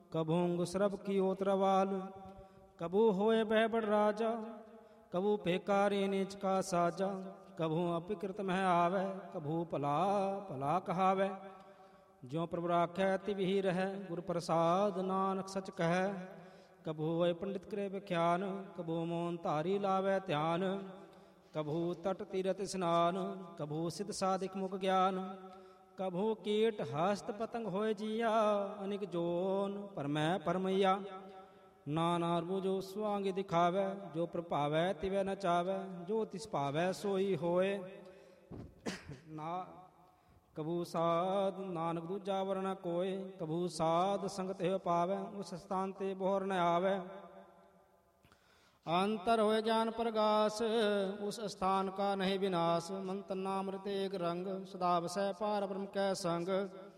कभू गुसरब की ओतरवाल, कभू होए बह बड़ राजा, कभू पेकारी नीच का साजा, कभू अपिकृत मह आवे, कभू भला भला कहावै। ज्यों प्रभु राखै तिवि ही रहै, गुर प्रसाद नानक सच कहै। कभू होए पंडित करे विख्यान, कभू मोन धारी लावै ध्यान, कभू तट तीरथ स्नान, कभू सिद्ध साधिक मुख ज्ञान, कभू कीट हस्त पतंग होए जिया, अनिक जोन परमै परमैया। नाना रूप जो स्वांग दिखावै, जो प्रभावै तिवै नचावै, जो तिस भावै सोई होए। ना कभू साध नानक दूजा वर्ण कोय, कभू साध संगत हो पावै, उस स्थान ते बोहर न आवै। अंतर होए ज्ञान प्रगास, उस स्थान का नहीं विनाश, मंत्र नाम एक रंग, सदा वसै पार ब्रह्म कै संग।